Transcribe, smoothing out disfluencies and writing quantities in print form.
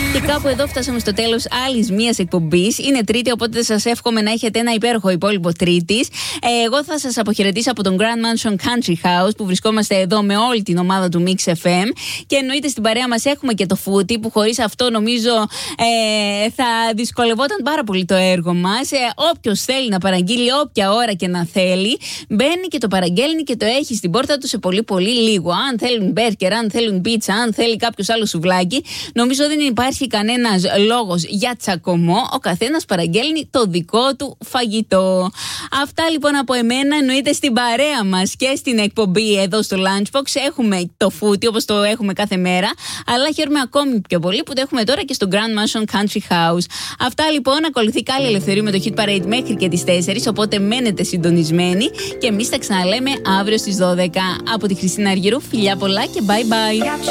Και κάπου εδώ φτάσαμε στο τέλος άλλης μίας εκπομπής. Είναι Τρίτη, οπότε σας εύχομαι να έχετε ένα υπέροχο υπόλοιπο Τρίτης. Εγώ θα σας αποχαιρετήσω από τον Grand Mansion Country House που βρισκόμαστε εδώ με όλη την ομάδα του Mix FM. Και εννοείται στην παρέα μας έχουμε και το Φούτι που χωρίς αυτό νομίζω θα δυσκολευόταν πάρα πολύ το έργο μας. Όποιος θέλει να παραγγείλει όποια ώρα και να θέλει, μπαίνει και το παραγγέλνει και το έχει στην πόρτα του σε πολύ πολύ λίγο. Αν θέλουν μπέρκερ, αν θέλουν πίτσα, αν θέλει κάποιος άλλο σουβλάκι, νομίζω δεν υπάρχει κανένας λόγος για τσακωμό. Ο καθένας παραγγέλνει το δικό του φαγητό. Αυτά λοιπόν από εμένα. Εννοείται στην παρέα μας και στην εκπομπή εδώ στο Lunchbox έχουμε το Φούτι όπως το έχουμε κάθε μέρα, αλλά χαίρομαι ακόμη πιο πολύ που το έχουμε τώρα και στο Grand Mansion Country House. Αυτά λοιπόν. Ακολουθεί Κάλλη Ελευθερίου με το Hit Parade μέχρι και τις 4, οπότε μένετε συντονισμένοι και εμείς τα ξαναλέμε αύριο στις 12. Από τη Χριστίνα Αργυρού, φιλιά πολλά και bye bye.